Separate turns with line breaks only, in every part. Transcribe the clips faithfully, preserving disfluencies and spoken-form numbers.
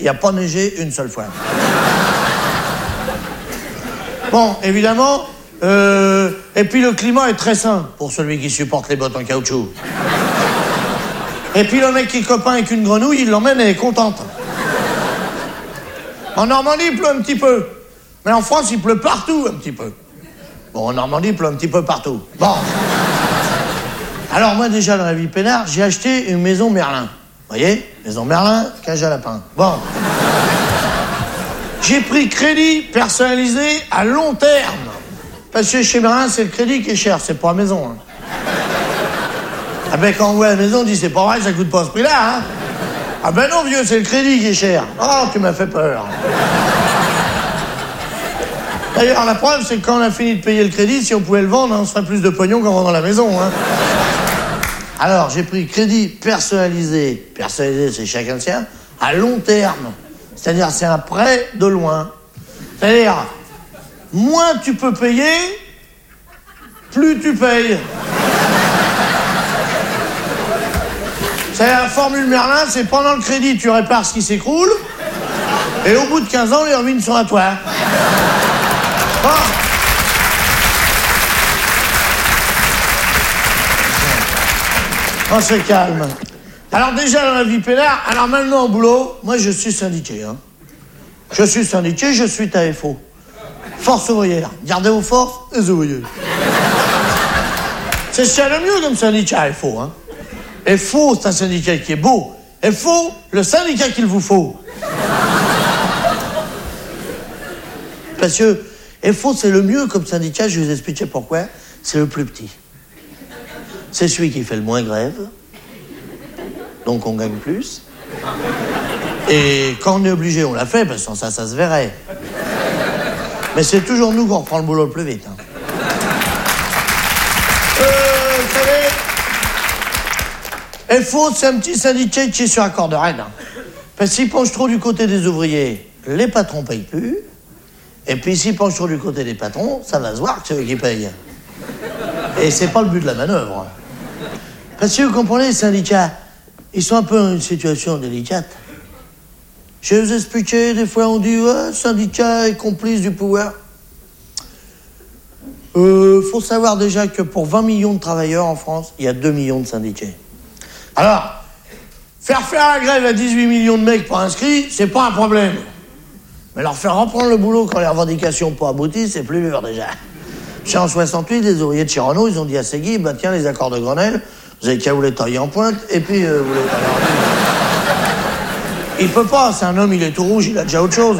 Il n'y a pas neigé une seule fois. Bon, évidemment, euh, et puis le climat est très sain pour celui qui supporte les bottes en caoutchouc. Et puis le mec qui est copain avec une grenouille, il l'emmène, elle est contente. En Normandie, il pleut un petit peu. Mais en France, il pleut partout un petit peu. Bon, en Normandie, il pleut un petit peu partout. Bon. Alors moi, déjà, dans la vie peinard, j'ai acheté une maison Merlin. Vous voyez? Maison Merlin, cage à lapin. Bon. J'ai pris crédit personnalisé à long terme. Parce que chez Merlin, c'est le crédit qui est cher, c'est pas la maison. Hein. Ah ben, quand on voit la maison, on dit, c'est pas vrai, ça coûte pas ce prix-là, hein. Ah ben non, vieux, c'est le crédit qui est cher. Oh, tu m'as fait peur. D'ailleurs, la preuve, c'est que quand on a fini de payer le crédit, si on pouvait le vendre, on se ferait plus de pognon qu'en vendant la maison, hein. Alors, j'ai pris crédit personnalisé. Personnalisé, c'est chacun sien, à long terme. C'est-à-dire, c'est un prêt de loin. C'est-à-dire, moins tu peux payer, plus tu payes. C'est la formule Merlin, c'est pendant le crédit, tu répares ce qui s'écroule, et au bout de quinze ans, les ruines sont à toi. Bon. On se calme. Alors déjà, dans la vie peinard, alors maintenant au boulot, moi je suis syndiqué. Hein. Je suis syndiqué, je suis T A F O. Force ouvrière. Gardez vos forces, les ouvriers. C'est ce qu'il y a de mieux comme syndicat, F O. Hein. F O, c'est un syndicat qui est beau. F O, le syndicat qu'il vous faut. Parce que F O, c'est le mieux comme syndicat, je vais vous expliquer pourquoi. C'est le plus petit. C'est celui qui fait le moins grève. Donc on gagne plus. Et quand on est obligé, on l'a fait, parce que sans ça, ça se verrait. Mais c'est toujours nous qu'on reprend le boulot le plus vite. Hein. Euh, vous savez, F O, c'est un petit syndicat qui est sur la corde raide. Hein. Parce que s'il penche trop du côté des ouvriers, les patrons payent plus. Et puis s'il penche trop du côté des patrons, ça va se voir que c'est eux qui payent. Et c'est pas le but de la manœuvre. Parce que vous comprenez, les syndicats, ils sont un peu dans une situation délicate. Je vais vous expliquer, des fois on dit ouais, syndicat est complice du pouvoir. Euh, faut savoir déjà que pour vingt millions de travailleurs en France, il y a deux millions de syndiqués. Alors, faire faire la grève à dix-huit millions de mecs pas inscrits, c'est pas un problème. Mais leur faire reprendre le boulot quand les revendications n'ont pas abouti, c'est plus dur déjà. Puis en soixante-huit, les ouvriers de Chirano, ils ont dit à Segui, bah tiens, les accords de Grenelle, vous avez qu'à vous les tailler en pointe, et puis euh, vous les taillez en pointe. Il peut pas, c'est un homme, il est tout rouge, il a déjà autre chose.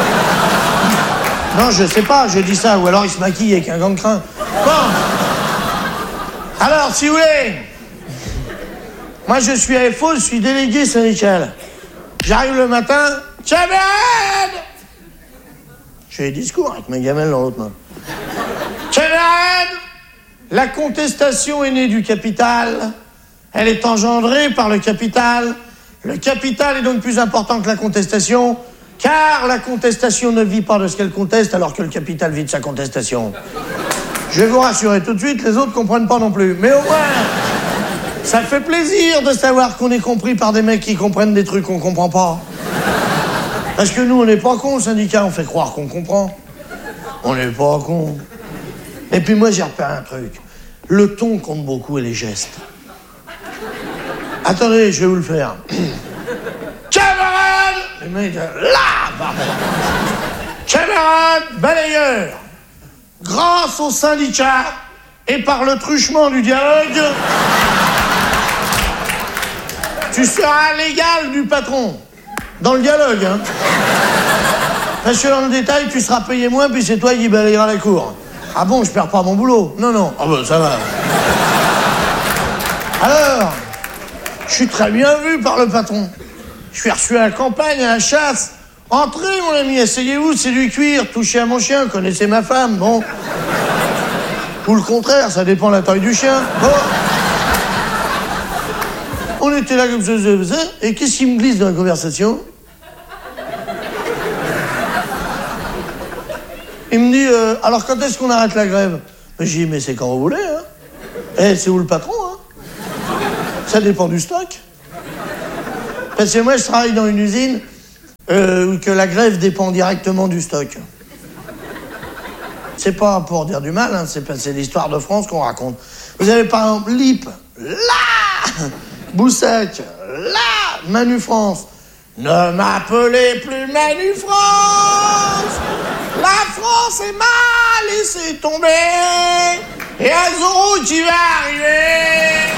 Non, je sais pas, je dis ça, ou alors il se maquille avec un gant de crin. Bon. Alors, si vous voulez, moi je suis à F O, je suis délégué syndical. J'arrive le matin, camarades! Je fais des discours avec ma gamelle dans l'autre main. Camarades! La contestation est née du capital. Elle est engendrée par le capital. Le capital est donc plus important que la contestation, car la contestation ne vit pas de ce qu'elle conteste, alors que le capital vit de sa contestation. Je vais vous rassurer tout de suite, les autres comprennent pas non plus. Mais au moins, ça fait plaisir de savoir qu'on est compris par des mecs qui comprennent des trucs qu'on comprend pas. Parce que nous, on n'est pas cons, le syndicat, on fait croire qu'on comprend. On n'est pas cons. Et puis moi, j'ai repéré un truc. Le ton compte beaucoup et les gestes. Attendez, je vais vous le faire. Camarades! Les mecs, là, pardon. Camarades balayeurs, grâce au syndicat et par le truchement du dialogue, tu seras l'égal du patron. Dans le dialogue, hein. Parce que dans le détail, tu seras payé moins, puis c'est toi qui balayera la cour. Ah bon, je perds pas mon boulot? Non, non. Ah ben, ça va. Alors, je suis très bien vu par le patron. Je suis reçu à la campagne, à la chasse. Entrez, mon ami, asseyez-vous, c'est du cuir. Touchez à mon chien, connaissez ma femme, bon. Ou le contraire, ça dépend de la taille du chien. Bon. On était là comme ça, et qu'est-ce qu'il me glisse dans la conversation? Il me dit, euh, alors quand est-ce qu'on arrête la grève? Je dis, mais c'est quand vous voulez, hein. Eh, c'est où le patron, hein? Ça dépend du stock. Parce que moi, je travaille dans une usine euh, que la grève dépend directement du stock. C'est pas pour dire du mal, hein, c'est, c'est l'histoire de France qu'on raconte. Vous avez par exemple Lip, là, Boussac, là, Manu France. Ne m'appelez plus Manu France. La France est mal, laissez tomber. Et un Zorro qui va arriver.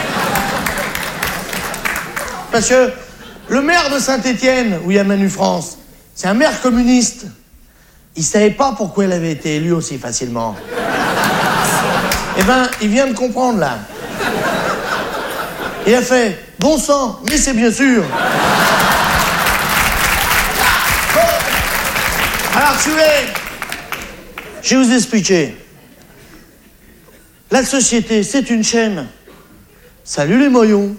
Parce que le maire de Saint-Étienne, où il y a Manu France, c'est un maire communiste. Il savait pas pourquoi il avait été élu aussi facilement. Eh ben, il vient de comprendre, là. Il a fait, bon sang, mais c'est bien sûr. Alors, si vous voulez, je vais vous expliquer. La société, c'est une chaîne. Salut les moyons.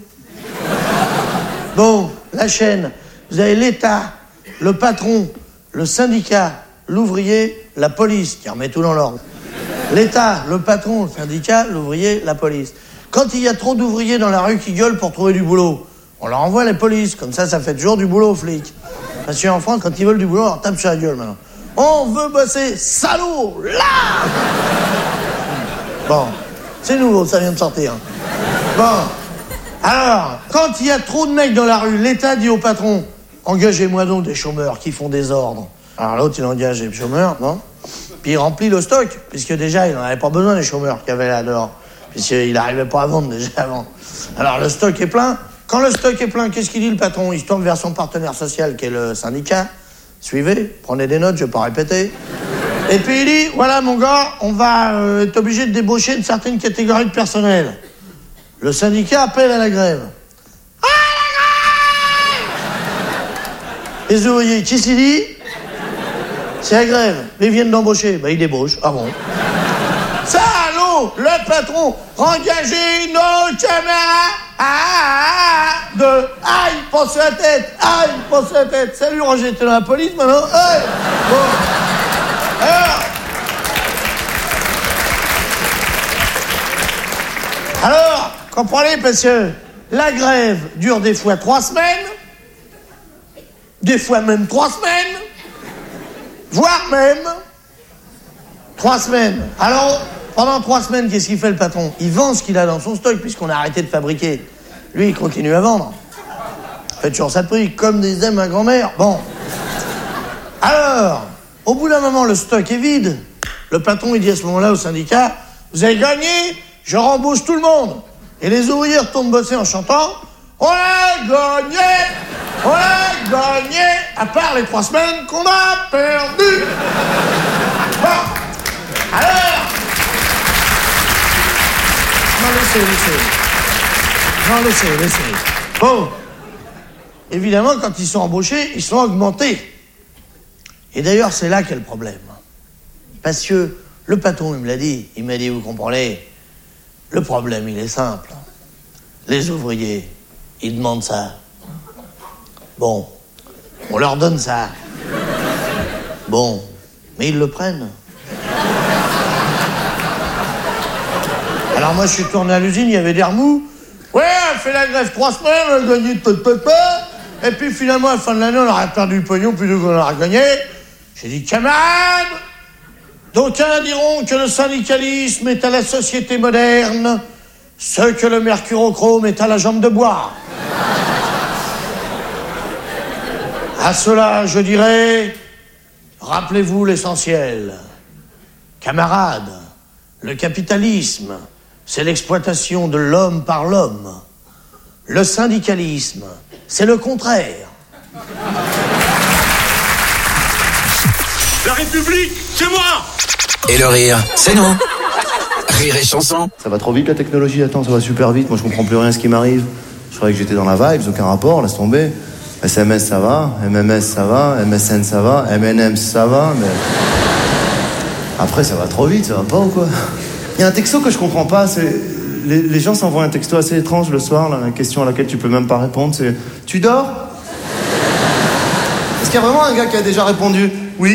Bon, la chaîne, vous avez l'État, le patron, le syndicat, l'ouvrier, la police, qui remet tout dans l'ordre. L'État, le patron, le syndicat, l'ouvrier, la police. Quand il y a trop d'ouvriers dans la rue qui gueulent pour trouver du boulot, on leur envoie les polices. Comme ça, ça fait toujours du boulot aux flics. Parce qu'en France, quand ils veulent du boulot, on leur tape sur la gueule maintenant. On veut bosser, salaud, là. Bon, c'est nouveau, ça vient de sortir. Bon, alors, quand il y a trop de mecs dans la rue, l'État dit au patron, engagez-moi donc des chômeurs qui font des ordres. Alors l'autre, il engage les chômeurs, non? Puis il remplit le stock, puisque déjà, il n'en avait pas besoin des chômeurs qu'il y avait là dehors. Puisqu'il n'arrivait pas à vendre déjà avant. Alors le stock est plein. Quand le stock est plein, qu'est-ce qu'il dit le patron? Il se tourne vers son partenaire social, qui est le syndicat. Suivez, prenez des notes, je vais pas répéter. Et puis il dit, voilà mon gars, on va euh, être obligé de débaucher une certaine catégorie de personnel. Le syndicat appelle à la grève. À la grève! Les ouvriers, qui s'y dit? C'est la grève. Ils viennent d'embaucher. Ben, ils débauchent. Ah bon? Salaud! Le patron, engagez nos caméras! Ah, ah, ah, de aïe, pense la tête! Aïe, pense la tête! Salut Roger, t'es dans la police maintenant? Aïe! Bon. Alors. Alors, comprenez, parce que la grève dure des fois trois semaines, des fois même trois semaines, voire même trois semaines. Alors, pendant trois semaines, qu'est-ce qu'il fait le patron? Il vend ce qu'il a dans son stock, puisqu'on a arrêté de fabriquer. Lui, il continue à vendre. Il fait toujours ça de prix, comme disait ma grand-mère. Bon. Alors, au bout d'un moment, le stock est vide. Le patron, il dit à ce moment-là au syndicat, vous avez gagné, je rembauche tout le monde. Et les ouvriers retournent bosser en chantant, on a gagné, on a gagné, à part les trois semaines qu'on a perdues. Bon, alors... Non, laissez, laissez. Non, laissez, laissez. Bon, évidemment, quand ils sont embauchés, ils sont augmentés. Et d'ailleurs, c'est là qu'est le problème. Parce que le patron, il me l'a dit, il m'a dit, vous comprenez, le problème, il est simple. Les ouvriers, ils demandent ça. Bon, on leur donne ça. Bon, mais ils le prennent. Alors moi, je suis tourné à l'usine, il y avait des remous. Ouais, on fait la grève trois semaines, on a gagné tout, tout, tout. Et puis finalement, à la fin de l'année, on aurait perdu le pognon plutôt qu'on aurait gagné. J'ai dit, camarades, d'aucuns diront que le syndicalisme est à la société moderne ce que le mercurochrome est à la jambe de bois. À cela, je dirais, rappelez-vous l'essentiel. Camarades, le capitalisme, c'est l'exploitation de l'homme par l'homme. Le syndicalisme, c'est le contraire.
La République, c'est moi!
Et le rire, c'est nous. Rire et chanson.
Ça va trop vite la technologie, attends, ça va super vite, moi je comprends plus rien à ce qui m'arrive. Je croyais que j'étais dans la vibe, aucun rapport, laisse tomber. S M S ça va, M M S ça va, M S N ça va, M N M ça va, mais... Après ça va trop vite, ça va pas ou quoi? Il y a un texto que je comprends pas, c'est... Les, les gens s'envoient un texto assez étrange le soir, là, une question à laquelle tu peux même pas répondre, c'est... Tu dors? Est-ce qu'il y a vraiment un gars qui a déjà répondu? Oui.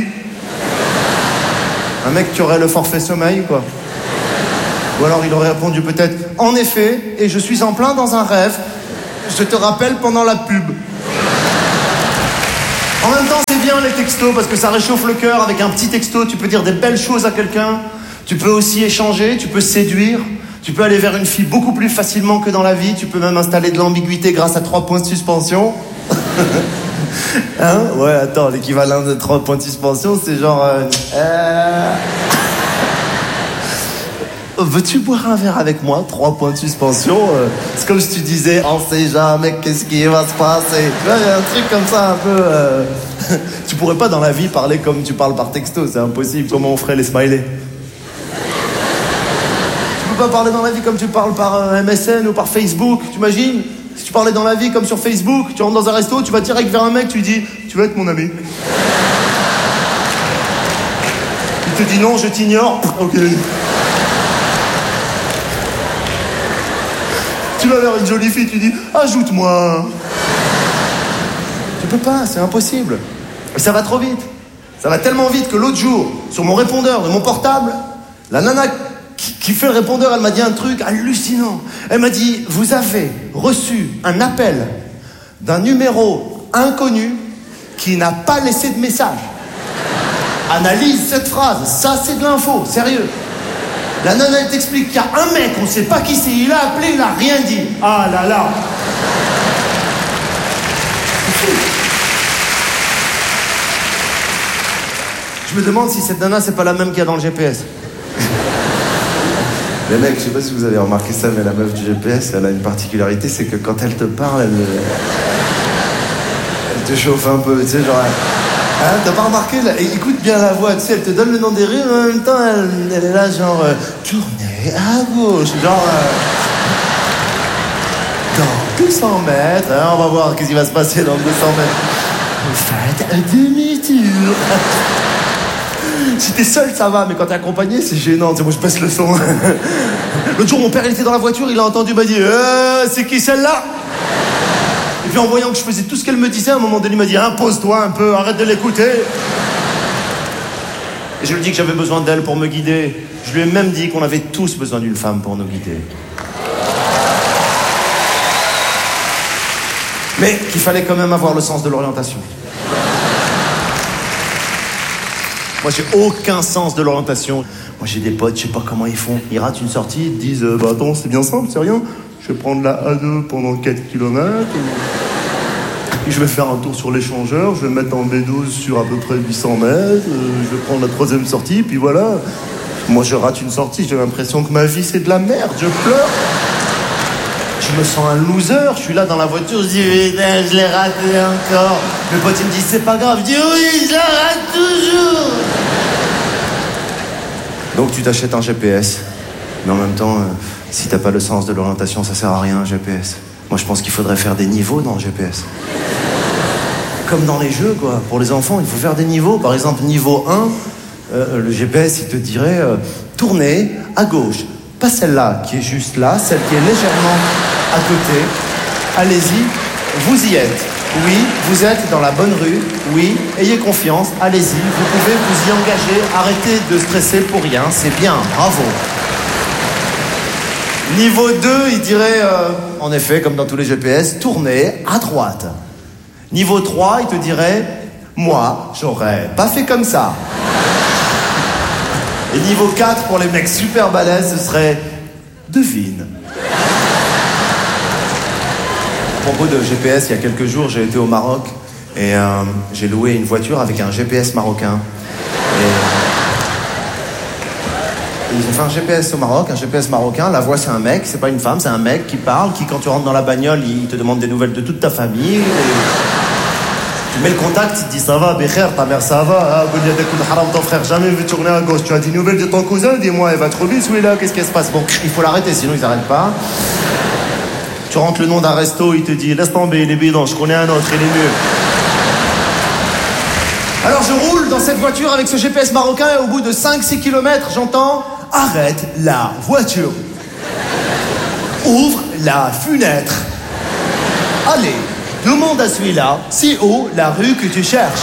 Un mec qui aurait le forfait sommeil, quoi. Ou alors il aurait répondu peut-être « En effet, et je suis en plein dans un rêve, je te rappelle pendant la pub. » En même temps, c'est bien les textos parce que ça réchauffe le cœur. Avec un petit texto, tu peux dire des belles choses à quelqu'un. Tu peux aussi échanger, tu peux séduire. Tu peux aller vers une fille beaucoup plus facilement que dans la vie. Tu peux même installer de l'ambiguïté grâce à trois points de suspension. Hein? Ouais, attends, l'équivalent de trois points de suspension, c'est genre... Euh, euh... Veux-tu boire un verre avec moi? Trois points de suspension. Euh, c'est comme si tu disais, on sait jamais qu'est-ce qui va se passer. Tu vois, il y a un truc comme ça un peu... Euh... tu pourrais pas dans la vie parler comme tu parles par texto, c'est impossible. Comment on ferait les smileys? Tu peux pas parler dans la vie comme tu parles par euh, M S N ou par Facebook, tu imagines? Si tu parlais dans la vie comme sur Facebook, tu rentres dans un resto, tu vas direct vers un mec, tu lui dis, tu veux être mon ami? Il te dit non, je t'ignore. Ok. Tu vas vers une jolie fille, tu dis, ajoute-moi. Tu peux pas, c'est impossible. Et ça va trop vite. Ça va tellement vite que l'autre jour, sur mon répondeur de mon portable, la nana qui, qui fait le répondeur, elle m'a dit un truc hallucinant. Elle m'a dit, vous avez reçu un appel d'un numéro inconnu qui n'a pas laissé de message. Analyse cette phrase, ça c'est de l'info, sérieux. La nana, elle t'explique qu'il y a un mec, on sait pas qui c'est, il a appelé, il a rien dit. Ah là là. Je me demande si cette nana, c'est pas la même qu'il y a dans le G P S. Les mecs, je sais pas si vous avez remarqué ça, mais la meuf du G P S, elle a une particularité, c'est que quand elle te parle, elle, elle te chauffe un peu, tu sais, genre... Hein, t'as pas remarqué là? Écoute bien la voix, tu sais, elle te donne le nom des rues, mais en même temps, elle, elle est là, genre... Euh, tournez à gauche, genre... Euh, dans deux cents mètres, hein, on va voir qu'est-ce qui va se passer dans deux cents mètres. Faites un demi-tour. Si t'es seul, ça va, mais quand t'es accompagné, c'est gênant. Tu sais, moi, je baisse le son. L'autre jour, mon père, il était dans la voiture, il a entendu, il m'a dit euh, c'est qui celle-là? Et puis, en voyant que je faisais tout ce qu'elle me disait, à un moment donné, il m'a dit impose-toi un peu, arrête de l'écouter. Et je lui ai dit que j'avais besoin d'elle pour me guider. Je lui ai même dit qu'on avait tous besoin d'une femme pour nous guider. Mais qu'il fallait quand même avoir le sens de l'orientation. Moi, j'ai aucun sens de l'orientation. Moi, j'ai des potes, je sais pas comment ils font. Ils ratent une sortie, ils te disent euh, bah attends, c'est bien simple, c'est rien. Je vais prendre la A deux pendant quatre kilomètres. Puis je vais faire un tour sur l'échangeur. Je vais me mettre en B douze sur à peu près huit cents mètres. Euh, je vais prendre la troisième sortie, puis voilà. Moi, je rate une sortie, j'ai l'impression que ma vie, c'est de la merde. Je pleure. Je me sens un loser. Je suis là dans la voiture, je dis putain, je l'ai raté encore. Mes potes, ils me disent c'est pas grave. Je dis oui, je la rate toujours. Donc tu t'achètes un G P S. Mais en même temps, euh, si t'as pas le sens de l'orientation, ça sert à rien un G P S. Moi je pense qu'il faudrait faire des niveaux dans le G P S. Comme dans les jeux quoi. Pour les enfants, il faut faire des niveaux. Par exemple, niveau un, euh, le G P S il te dirait euh, tournez à gauche. Pas celle-là qui est juste là, celle qui est légèrement à côté. Allez-y, vous y êtes. Oui, vous êtes dans la bonne rue. Oui, ayez confiance, allez-y. Vous pouvez vous y engager. Arrêtez de stresser pour rien. C'est bien, bravo. Niveau deux, il dirait, euh, en effet, comme dans tous les G P S, tournez à droite. Niveau trois, il te dirait, moi, j'aurais pas fait comme ça. Et niveau quatre, pour les mecs super balèzes, ce serait, devine. À propos de G P S, il y a quelques jours, j'ai été au Maroc et euh, j'ai loué une voiture avec un G P S marocain. Et... Ils ont fait un G P S au Maroc, un G P S marocain. La voix, c'est un mec, c'est pas une femme, c'est un mec qui parle, qui, quand tu rentres dans la bagnole, il te demande des nouvelles de toute ta famille. Et... Tu mets le contact, il te dit ça va, Bécher, ta mère ça va, ton frère jamais vu tourner à gauche. Tu as des nouvelles de ton cousin, dis-moi, elle va trop vite, celui-là, qu'est-ce qui se passe? Bon, il faut l'arrêter, sinon ils n'arrêtent pas. Tu rentres le nom d'un resto, il te dit laisse tomber, il est bidon, je connais un autre, il est mieux. Alors je roule dans cette voiture avec ce G P S marocain et au bout de cinq six kilomètres, j'entends arrête la voiture. Ouvre la fenêtre. Allez, demande à celui-là si haut la rue que tu cherches.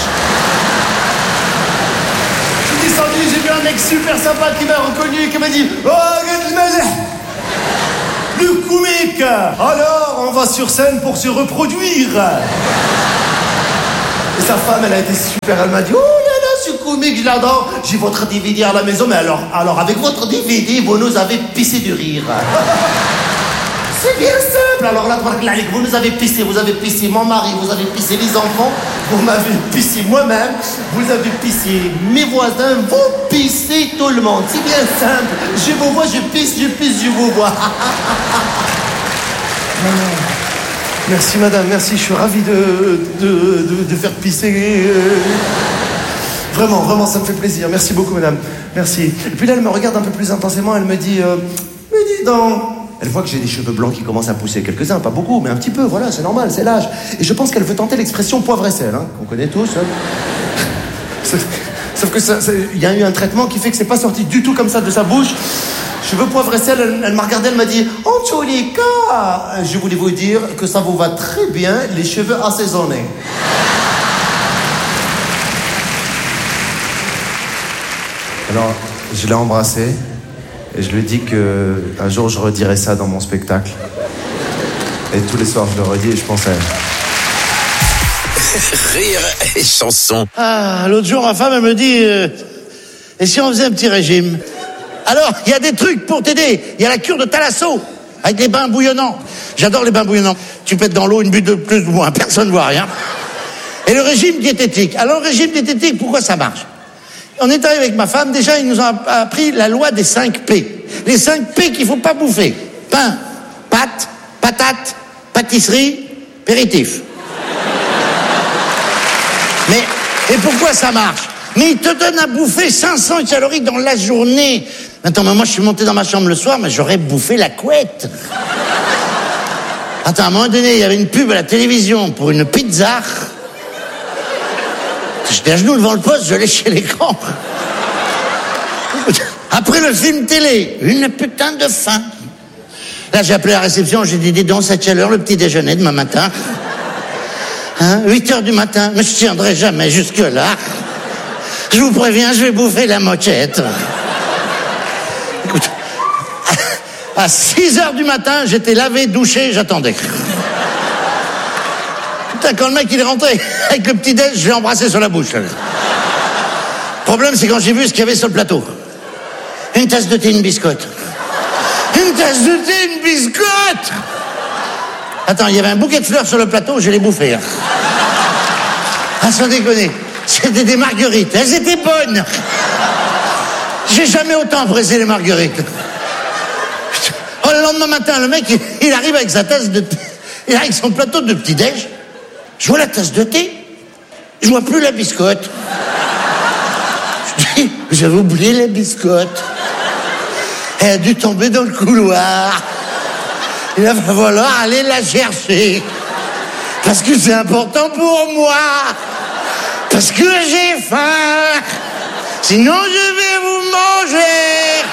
Je suis descendu, j'ai vu un mec super sympa qui m'a reconnu et qui m'a dit oh, regarde le malais. Le comique. Alors, on va sur scène pour se reproduire. Et sa femme, elle a été super, elle m'a dit, oh là là, ce comique, je l'adore. J'ai votre D V D à la maison, mais alors, alors avec votre D V D, vous nous avez pissé de rire. C'est bien simple. Alors là, vous nous avez pissé, vous avez pissé mon mari, vous avez pissé les enfants, vous m'avez pissé moi-même, vous avez pissé mes voisins, vous pissez tout le monde. C'est bien simple. Je vous vois, je pisse, je pisse, je vous vois. Merci madame, merci, je suis ravi de, de, de, de faire pisser. Vraiment, vraiment, ça me fait plaisir. Merci beaucoup madame, merci. Et puis là, elle me regarde un peu plus intensément, elle me dit, euh, mais dis donc. Elle voit que j'ai des cheveux blancs qui commencent à pousser, quelques-uns, pas beaucoup, mais un petit peu, voilà, c'est normal, c'est l'âge. Et je pense qu'elle veut tenter l'expression poivre et sel, hein, qu'on connaît tous. Hein. Sauf que ça, il y a eu un traitement qui fait que c'est pas sorti du tout comme ça de sa bouche. Cheveux poivre et sel, elle, elle m'a regardé, elle m'a dit « En tous les cas, je voulais vous dire que ça vous va très bien, les cheveux assaisonnés. » Alors, je l'ai embrassé. Et je lui dis qu'un jour, je redirai ça dans mon spectacle. Et tous les soirs, je le redis et je pense à elle.
Rire et chanson.
Ah, l'autre jour, ma femme, elle me dit euh, et si on faisait un petit régime? Alors, il y a des trucs pour t'aider. Il y a la cure de Thalasso, avec les bains bouillonnants. J'adore les bains bouillonnants. Tu pètes dans l'eau une butte de plus ou moins, personne ne voit rien. Et le régime diététique. Alors, le régime diététique, pourquoi ça marche? On est arrivé avec ma femme, déjà, ils nous ont appris la loi des cinq P. Les cinq P qu'il ne faut pas bouffer. Pain, pâtes, patates, pâtisserie, apéritif. Mais, et pourquoi ça marche? Mais ils te donnent à bouffer cinq cents calories dans la journée. Attends, mais moi, je suis monté dans ma chambre le soir, mais j'aurais bouffé la couette. Attends, à un moment donné, il y avait une pub à la télévision pour une pizza. J'étais à genoux devant le poste, je léchais l'écran. Après le film télé, une putain de faim. Là, j'ai appelé la réception, j'ai dit, dis donc, c'est à quelle heure le petit déjeuner demain matin? Hein, huit heures du matin, mais je tiendrai jamais jusque-là. Je vous préviens, je vais bouffer la moquette. Écoute, à six heures du matin, j'étais lavé, douché, j'attendais. Putain, quand le mec il est rentré avec le petit déj, je l'ai embrassé sur la bouche. Le problème, c'est quand j'ai vu ce qu'il y avait sur le plateau. Une tasse de thé, une biscotte. Une tasse de thé, une biscotte. Attends, il y avait un bouquet de fleurs sur le plateau, je l'ai bouffé. Ah, sans déconner. C'était des marguerites. Elles étaient bonnes. J'ai jamais autant pressé les marguerites. Oh, le lendemain matin, le mec, il, il arrive avec sa tasse de thé. Il arrive avec son plateau de petit-déj. Je vois la tasse de thé. Je vois plus la biscotte. Je dis, j'avais oublié la biscotte. Elle a dû tomber dans le couloir. Il va falloir aller la chercher. Parce que c'est important pour moi. Parce que j'ai faim. Sinon, je vais vous manger.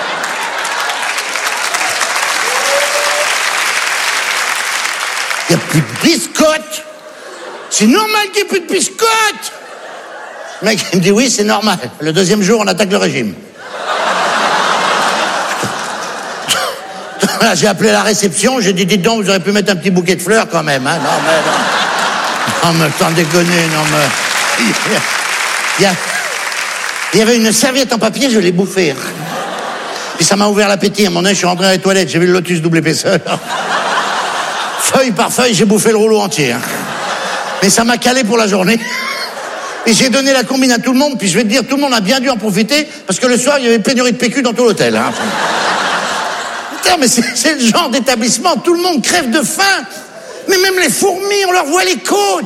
Il n'y a plus de biscotte. C'est normal qu'il n'y ait plus de biscotte. Le mec, il me dit, oui, c'est normal. Le deuxième jour, on attaque le régime. Là, j'ai appelé la réception, j'ai dit, dites donc, vous auriez pu mettre un petit bouquet de fleurs quand même, hein. Non, mais non. Non, mais sans déconner, non, mais... Il y, a... Il y avait une serviette en papier, je l'ai bouffée. Puis ça m'a ouvert l'appétit. À un moment donné, je suis rentré dans les toilettes, j'ai vu le Lotus double épaisseur. Feuille par feuille, j'ai bouffé le rouleau entier. Mais ça m'a calé pour la journée. Et j'ai donné la combine à tout le monde, puis je vais te dire, tout le monde a bien dû en profiter, parce que le soir, il y avait pénurie de P Q dans tout l'hôtel. Hein. Putain, mais c'est, c'est le genre d'établissement, tout le monde crève de faim. Mais même les fourmis, on leur voit les côtes.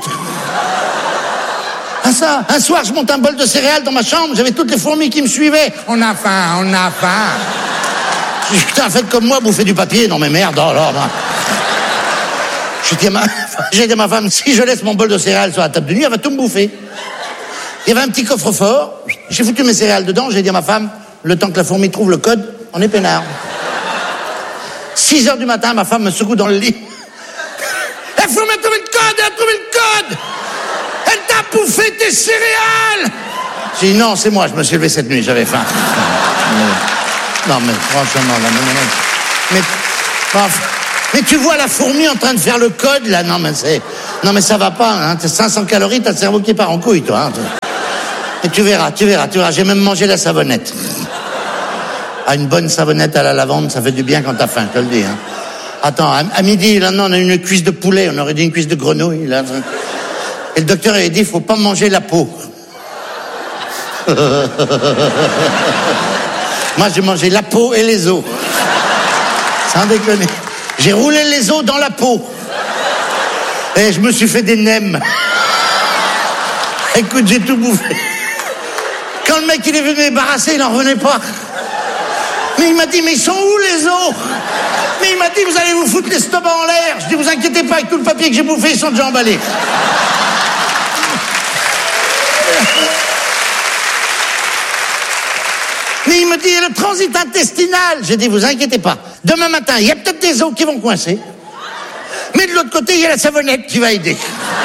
Ah ça, un soir, je monte un bol de céréales dans ma chambre, j'avais toutes les fourmis qui me suivaient. On a faim, on a faim. Je dis, putain, faites comme moi, bouffez du papier. Non mais merde, oh là, là. J'ai dit, à ma... J'ai dit à ma femme, si je laisse mon bol de céréales sur la table de nuit, elle va tout me bouffer. Il y avait un petit coffre-fort, j'ai foutu mes céréales dedans, j'ai dit à ma femme, le temps que la fourmi trouve le code, on est peinard. six heures du matin, ma femme me secoue dans le lit. La fourmi a trouvé le code, elle a trouvé le code. Elle t'a bouffé tes céréales. J'ai dit, non, c'est moi, je me suis levé cette nuit, j'avais faim. Non, mais franchement, là, non, non, non. Mais, enfin, Mais tu vois la fourmi en train de faire le code, là? Non, mais c'est... Non, mais ça va pas, hein. T'as cinq cents calories, t'as le cerveau qui part en couille, toi. Hein. Et tu verras, tu verras, tu verras. J'ai même mangé la savonnette. Ah, une bonne savonnette à la lavande, ça fait du bien quand t'as faim, je te le dis. Hein. Attends, à, à midi, là, non, on a une cuisse de poulet, on aurait dit une cuisse de grenouille, là. Et le docteur, il a dit, faut pas manger la peau. Moi, j'ai mangé la peau et les os. Sans déconner. J'ai roulé les os dans la peau. Et je me suis fait des nems. Écoute, j'ai tout bouffé. Quand le mec, il est venu débarrasser, il n'en revenait pas. Mais il m'a dit, mais ils sont où les os? Mais il m'a dit, vous allez vous foutre l'estomac en l'air. Je dis, vous inquiétez pas, avec tout le papier que j'ai bouffé, ils sont déjà emballés. Mais il me dit, le transit intestinal. J'ai dit, vous inquiétez pas. Demain matin, il y a peut-être des os qui vont coincer. Mais de l'autre côté, il y a la savonnette qui va aider.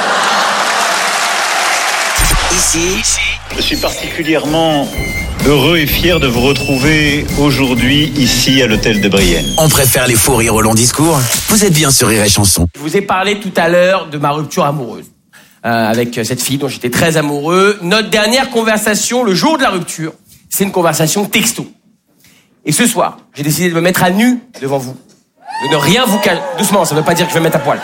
Ici,
je suis particulièrement heureux et fier de vous retrouver aujourd'hui ici à l'hôtel de Brienne.
on préfère les faux rires au long discours. Vous êtes bien sur Rire et Chanson.
Je vous ai parlé tout à l'heure de ma rupture amoureuse euh, avec cette fille dont j'étais très amoureux. Notre dernière conversation, le jour de la rupture, c'est une conversation texto. Et ce soir, j'ai décidé de me mettre à nu devant vous. De ne rien vous cacher. Doucement, ça ne veut pas dire que je vais me mettre à poil.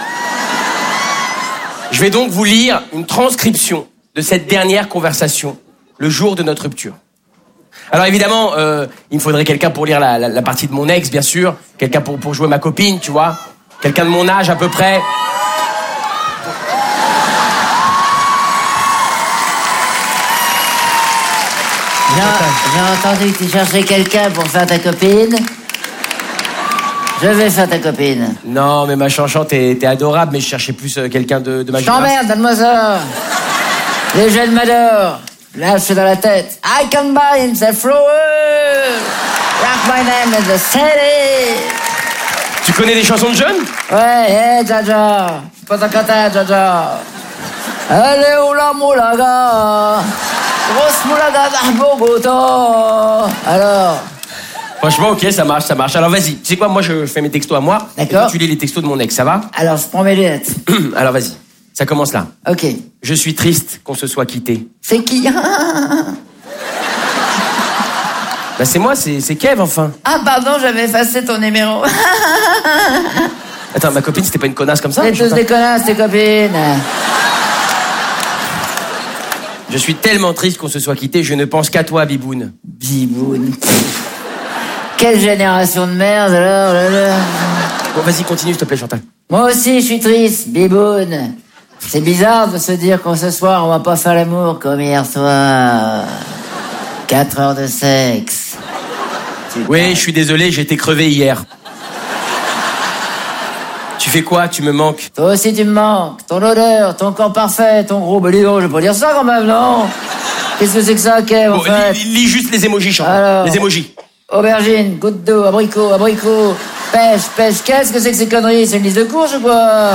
Je vais donc vous lire une transcription de cette dernière conversation, le jour de notre rupture. Alors évidemment, euh, il me faudrait quelqu'un pour lire la, la, la partie de mon ex, bien sûr. Quelqu'un pour, pour jouer ma copine, tu vois. Quelqu'un de mon âge à peu près.
J'ai j'ai entendu que tu cherchais quelqu'un pour faire ta copine. Je vais faire ta copine.
Non, mais ma chanchante, t'es, t'es adorable, mais je cherchais plus euh, quelqu'un de, de ma
Je
génération.
t'emmerde, donne-moi ça. Les jeunes m'adorent. Là, je suis dans la tête. I can buy in the flower. Rock my name in the city.
Tu connais des chansons de jeunes?
Ouais, hey, Jaja. Pas ta cata, Jaja. Elle est où la moulaga? Grosse moulaga d'Arbogoto. Alors?
Franchement, ok, ça marche, ça marche. Alors vas-y, tu sais quoi, moi je fais mes textos à moi.
D'accord.
Et toi, tu lis les textos de mon ex, ça va?
Alors, je prends mes lunettes.
Alors vas-y, ça commence là.
Ok.
Je suis triste qu'on se soit quittés.
C'est qui?
Bah c'est moi, c'est, c'est Kev, enfin.
Ah, pardon, j'avais effacé ton numéro.
Attends, ma copine, c'était pas une connasse comme ça?
C'est
Je sais
tous
pas.
des connasses, tes copines.
Je suis tellement triste qu'on se soit quittés, je ne pense qu'à toi, Biboun.
Biboun. Quelle génération de merde, alors, là, là.
Bon, vas-y, continue, s'il te plaît, Chantal.
Moi aussi, je suis triste, Biboun. C'est bizarre de se dire qu'en ce soir, on va pas faire l'amour comme hier soir. Quatre heures de sexe.
Oui, je suis désolé, j'ai été crevé hier. Tu fais quoi? Tu me manques?
Toi aussi, tu me manques. Ton odeur, ton corps parfait, ton gros bolido. Je vais pas dire ça quand même, non? Qu'est-ce que c'est que ça, Kev, en
Bon,
fait?
lis, lis juste les émojis, Chantal.
Alors.
Les émojis.
Aubergine, goutte d'eau, abricot, abricot, pêche, pêche. Qu'est-ce que c'est que ces conneries? C'est une liste de courses ou quoi?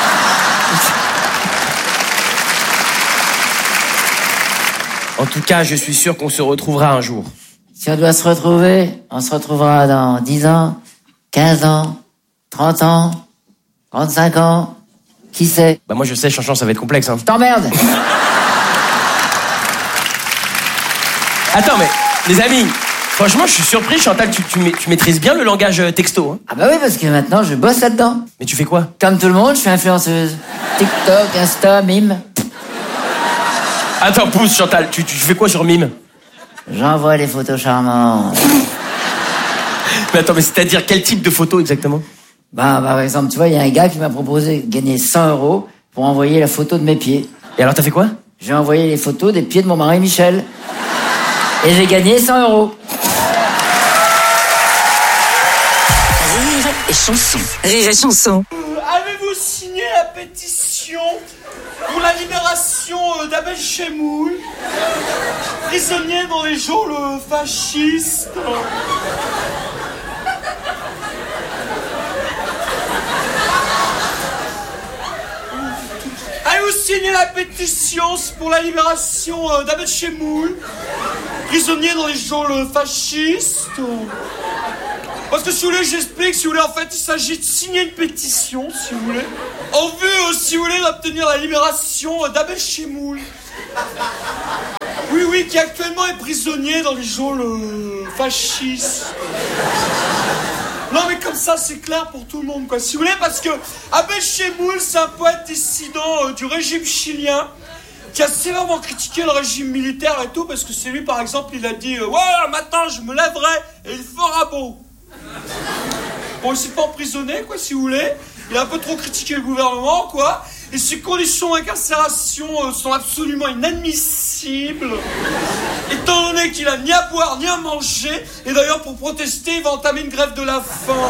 En tout cas, je suis sûr qu'on se retrouvera un jour.
Si on doit se retrouver, on se retrouvera dans dix ans, quinze ans, trente ans, trente-cinq ans. Qui sait?
Bah moi je sais, Chanchon, ça va être complexe, hein.
Je t'emmerde.
Attends, mais, les amis, franchement, je suis surpris, Chantal, tu, tu, ma- tu maîtrises bien le langage euh, texto, hein.
Ah bah oui, parce que maintenant, je bosse là-dedans.
Mais tu fais quoi?
Comme tout le monde, je suis influenceuse. TikTok, Insta, Mime.
Attends, pousse, Chantal, tu, tu fais quoi sur Mime?
J'envoie les photos charmantes.
Mais attends, mais c'est-à-dire quel type de photo exactement?
Bah, par exemple, tu vois, il y a un gars qui m'a proposé de gagner cent euros pour envoyer la photo de mes pieds.
Et alors, t'as fait quoi?
J'ai envoyé les photos des pieds de mon mari Michel. Et j'ai gagné cent euros.
Rire et chanson. Rire et chanson.
Avez-vous signé la pétition pour la libération euh, d'Abel Chemoul, prisonnier dans les geôles fascistes? Avez-vous signé la pétition pour la libération euh, d'Abel Chemoul, prisonnier dans les geôles fascistes? Parce que si vous voulez, j'explique, si vous voulez, en fait, il s'agit de signer une pétition, si vous voulez, en vue, euh, si vous voulez, d'obtenir la libération euh, d'Abel Chemoul. Oui, oui, qui actuellement est prisonnier dans les geôles euh, fascistes. Non, mais comme ça, c'est clair pour tout le monde, quoi. Si vous voulez, parce que Abel Chemoul, c'est un poète dissident euh, du régime chilien qui a sévèrement critiqué le régime militaire et tout, parce que c'est lui, par exemple, il a dit euh, « Ouais, maintenant, je me lèverai et il fera beau. » Bon, il s'est pas emprisonné, quoi, si vous voulez. Il a un peu trop critiqué le gouvernement, quoi. Et ses conditions d'incarcération euh, sont absolument inadmissibles. Étant donné qu'il a ni à boire, ni à manger. Et d'ailleurs, pour protester, il va entamer une grève de la faim.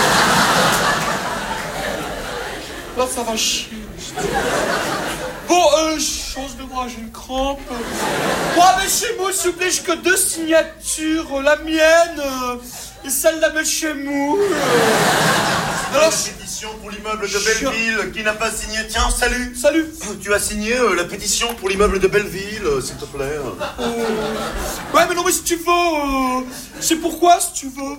Là, ça va chier. Bon, euh, chose de moi, j'ai une crampe. Bon, mais chez moi, s'il vous plaît, j'ai que deux signatures. La mienne euh, et celle d'Abel Chemoul.
Alors, la pétition pour l'immeuble de Belleville qui n'a pas signé. Tiens, salut.
Salut.
Tu as signé euh, la pétition pour l'immeuble de Belleville, euh, s'il te plaît.
Euh... Ouais, mais non, mais si tu veux, euh... c'est pourquoi, si tu veux.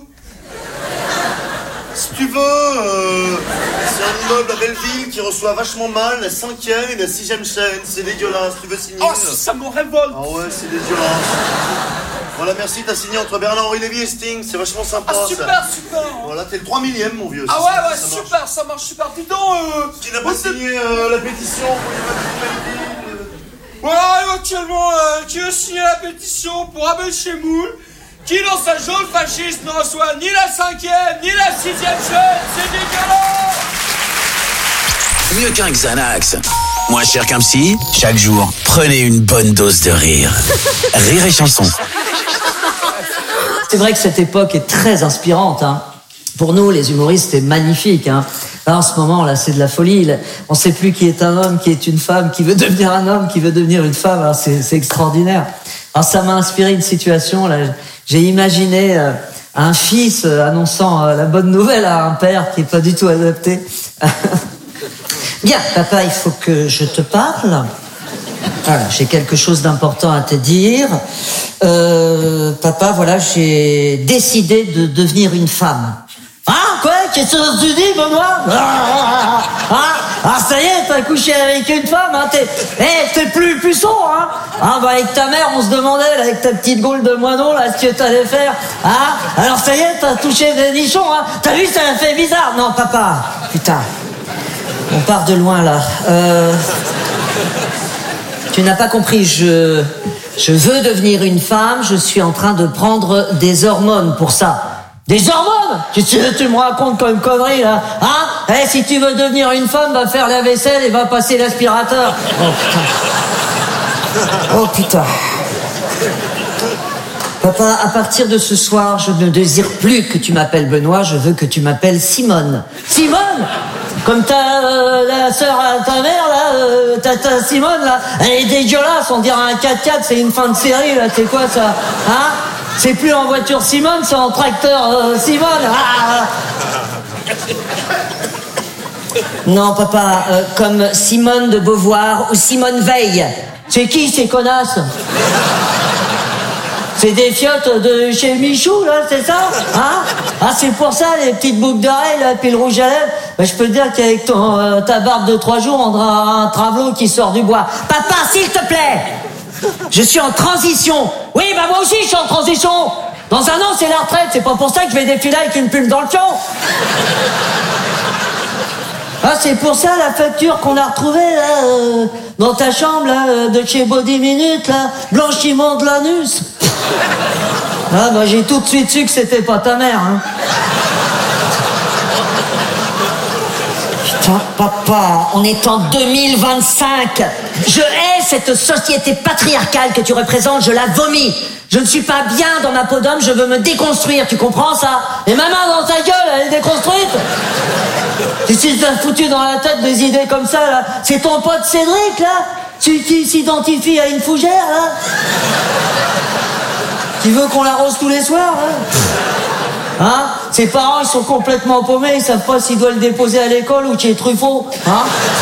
Si tu veux, euh... c'est un immeuble à Belleville qui reçoit vachement mal la cinquième et la sixième chaîne. C'est dégueulasse. Tu veux signer?
Oh, ça me révolte.
Ah ouais, c'est dégueulasse. Voilà, merci, t'as signé entre Bernard-Henri Lévy et Sting, c'est vachement sympa.
Ah, super,
ça.
super.
Voilà, t'es le trois millième, mon vieux.
Ah ouais,
ça,
ouais,
ça
super,
marche.
ça marche super. Dis donc, euh...
Qui n'a pas signé euh, la pétition pour les Belleville?
Voilà, éventuellement, euh, qui veut signer la pétition pour Abel Chemoul, qui dans sa geôle fasciste ne reçoit ni la cinquième, ni la sixième chaîne. C'est dégueulasse.
Mieux qu'un Xanax. Moins cher qu'un psy, chaque jour, prenez une bonne dose de rire. Rire et chanson.
C'est vrai que cette époque est très inspirante. Hein. Pour nous, les humoristes, c'est magnifique. Hein. Là, en ce moment, là, c'est de la folie. On ne sait plus qui est un homme, qui est une femme, qui veut devenir un homme, qui veut devenir une femme. Alors, c'est, c'est extraordinaire. Alors, ça m'a inspiré une situation. Là, j'ai imaginé euh, un fils euh, annonçant euh, la bonne nouvelle à un père qui n'est pas du tout adapté. Bien, papa, il faut que je te parle. Voilà, j'ai quelque chose d'important à te dire. Euh, papa, voilà, j'ai décidé de devenir une femme. Ah, quoi? Qu'est-ce que tu dis, Benoît? Ah, ah, ah, ça y est, t'as couché avec une femme, hein? T'es, eh, t'es plus puceau, hein? Ah, bah, avec ta mère, on se demandait, là, avec ta petite gaule de moineau, là, ce que t'allais faire. Ah, alors ça y est, t'as touché des nichons, hein? T'as vu, ça a fait bizarre. Non, papa, putain. On part de loin, là. Euh... Tu n'as pas compris, je... Je veux devenir une femme, je suis en train de prendre des hormones pour ça. Des hormones? Qu'est-ce que tu me racontes comme connerie, là? Hein? Eh, si tu veux devenir une femme, va faire la vaisselle et va passer l'aspirateur. Oh, putain. Oh, putain. Papa, à partir de ce soir, je ne désire plus que tu m'appelles Benoît, je veux que tu m'appelles Simone. Simone? Comme ta, euh, la sœur à ta mère, là, euh, ta, ta Simone, là, elle est dégueulasse, on dirait un quatre-quatre, c'est une fin de série, là, c'est quoi ça? Hein? C'est plus en voiture Simone, c'est en tracteur euh, Simone. Ah. Non, papa, euh, comme Simone de Beauvoir ou Simone Veil. C'est qui ces connasses? C'est des fiottes de chez Michou, là, c'est ça? Hein? Ah, c'est pour ça, les petites boucles d'oreilles, là, puis le rouge à lèvres. Ben, je peux te dire qu'avec ton, euh, ta barbe de trois jours, on dirait un travelot qui sort du bois. Papa, s'il te plaît! Je suis en transition. Oui, bah moi aussi, je suis en transition. Dans un an, c'est la retraite. C'est pas pour ça que je vais défiler avec une pulpe dans le fion. Ah, c'est pour ça la facture qu'on a retrouvée, là, euh, dans ta chambre, là, euh, de chez Body Minute, là, blanchiment de l'anus. Ah, bah, j'ai tout de suite su que c'était pas ta mère, hein. Putain, papa, on est en deux mille vingt-cinq. Je hais cette société patriarcale que tu représentes, je la vomis. Je ne suis pas bien dans ma peau d'homme, je veux me déconstruire, tu comprends ça? Et ma main dans ta gueule, elle est déconstruite. Qu'est-ce que t'as foutu dans la tête des idées comme ça, là? C'est ton pote Cédric, là? Tu, qui s'identifie à une fougère, là? Qui veut qu'on l'arrose tous les soirs, hein? Hein? Ses parents, ils sont complètement paumés, ils savent pas s'ils doivent le déposer à l'école ou chez Truffaut, hein?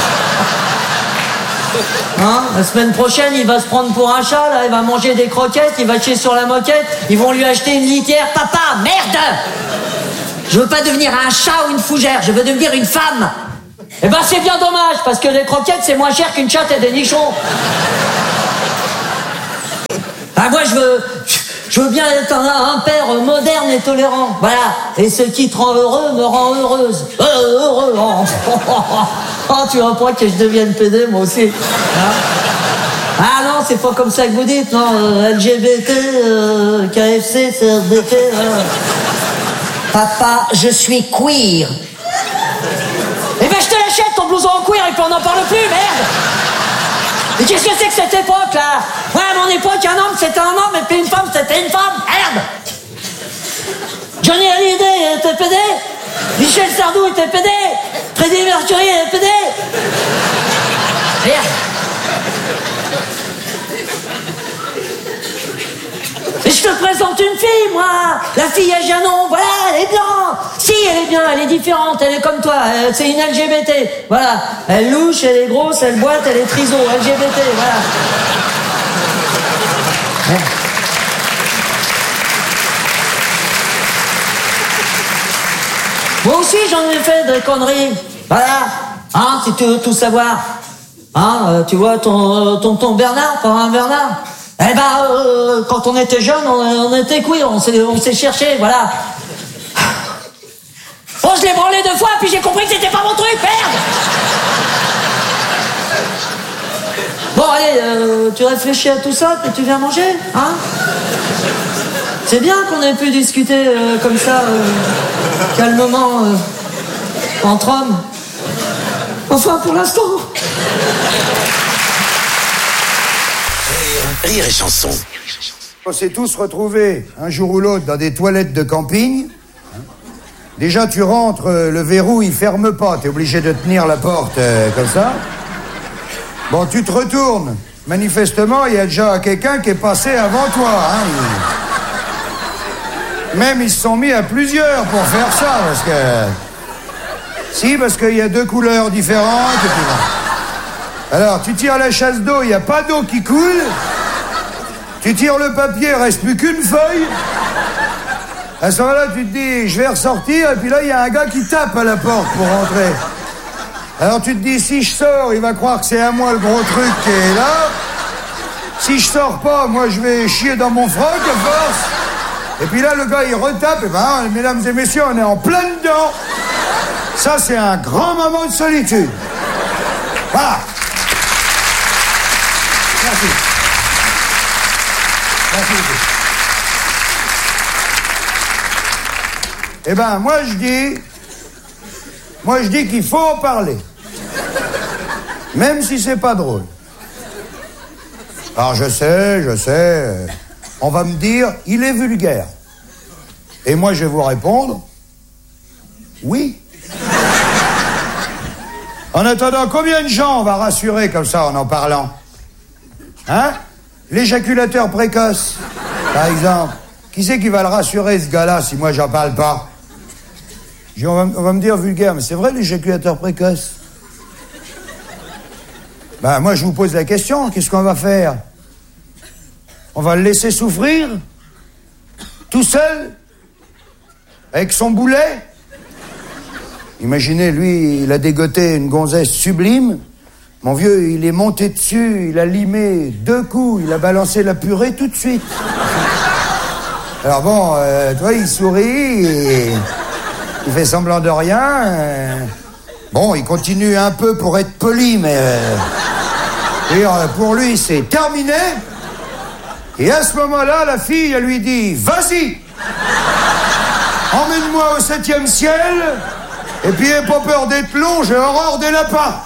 Hein? La semaine prochaine, il va se prendre pour un chat, là, il va manger des croquettes, il va chier sur la moquette, ils vont lui acheter une litière. Papa, merde! Je veux pas devenir un chat ou une fougère, je veux devenir une femme. Eh ben c'est bien dommage, parce que les croquettes c'est moins cher qu'une chatte et des nichons. Ah moi je veux... Je veux bien être un, un père moderne et tolérant, voilà. Et ce qui te rend heureux me rend heureuse. Euh, heureux. Oh, oh, oh, oh, tu vois pas que je devienne pédé, moi aussi. Hein? Ah non, c'est pas comme ça que vous dites, non. Euh, L G B T, euh, K F C, C R D T. Euh.
Papa, je suis queer.
Eh ben je te l'achète ton blouson en cuir et puis on n'en parle plus, merde. Mais qu'est-ce que c'est que cette époque là? Ouais, à mon époque, un homme c'était un homme et puis une femme c'était une femme. Merde. Johnny Hallyday était pédé. Michel Sardou était pédé. Freddie Mercury était pédé. Merde. Et je te présente une fille, moi. La fille à Janon, voilà, elle est blanche. Si, elle est bien, elle est différente, elle est comme toi. Elle, c'est une L G B T. Voilà. Elle louche, elle est grosse, elle boite, elle est triso. L G B T, voilà. Ouais. Moi aussi, j'en ai fait des conneries. Voilà. Hein, si tu veux tout savoir. Hein, euh, tu vois, ton tonton Bernard, pas un Bernard. Eh ben, euh, quand on était jeune, on, on était queer, on s'est, on s'est cherché, voilà. Bon, je l'ai branlé deux fois, puis j'ai compris que c'était pas mon truc, merde. Bon, allez, euh, tu réfléchis à tout ça, puis tu viens manger, hein? C'est bien qu'on ait pu discuter euh, comme ça, euh, calmement, euh, entre hommes. Enfin, pour l'instant.
Rire et chanson.
On s'est tous retrouvés un jour ou l'autre dans des toilettes de camping. Déjà, tu rentres, le verrou, il ferme pas. T'es obligé de tenir la porte euh, comme ça. Bon, tu te retournes. Manifestement, il y a déjà quelqu'un qui est passé avant toi. Hein. Même, ils se sont mis à plusieurs pour faire ça, parce que... Si, parce qu'il y a deux couleurs différentes. Et puis là. Alors, tu tires la chasse d'eau, il n'y a pas d'eau qui coule. Tu tires le papier, il reste plus qu'une feuille. À ce moment-là, tu te dis, je vais ressortir, et puis là, il y a un gars qui tape à la porte pour rentrer. Alors tu te dis, si je sors, il va croire que c'est à moi le gros truc qui est là. Si je sors pas, moi, je vais chier dans mon froc, à force. Et puis là, le gars, il retape, et ben, mesdames et messieurs, on est en plein dedans. Ça, c'est un grand moment de solitude. Voilà. Merci. Merci. Eh ben, moi, je dis... Moi, je dis qu'il faut en parler. Même si c'est pas drôle. Alors, je sais, je sais... On va me dire, il est vulgaire. Et moi, je vais vous répondre... Oui. En attendant, combien de gens on va rassurer comme ça en en parlant? Hein? L'éjaculateur précoce, par exemple. Qui c'est qui va le rassurer, ce gars-là, si moi, j'en parle pas? On va, on va me dire vulgaire, mais c'est vrai, l'éjaculateur précoce? Ben, moi, je vous pose la question, qu'est-ce qu'on va faire? On va le laisser souffrir? Tout seul? Avec son boulet? Imaginez, lui, il a dégoté une gonzesse sublime. Mon vieux, il est monté dessus, il a limé deux coups, il a balancé la purée tout de suite. Alors bon, euh, toi, il sourit, et il fait semblant de rien. Euh, bon, il continue un peu pour être poli, mais... Euh, et, euh, pour lui, c'est terminé. Et à ce moment-là, la fille, elle lui dit, vas-y, emmène-moi au septième ciel, et puis n'aie pas peur d'être long, j'ai horreur des lapins.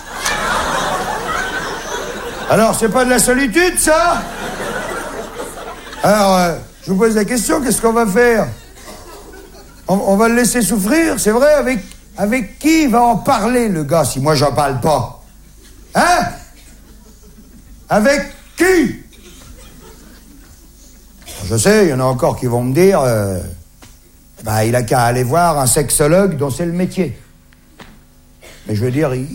Alors, c'est pas de la solitude, ça? Alors, euh, je vous pose la question, qu'est-ce qu'on va faire? on, on va le laisser souffrir, c'est vrai, avec, avec qui va en parler, le gars, si moi j'en parle pas? Hein? Avec qui? Je sais, il y en a encore qui vont me dire, euh, bah, il a qu'à aller voir un sexologue dont c'est le métier. Mais je veux dire, il...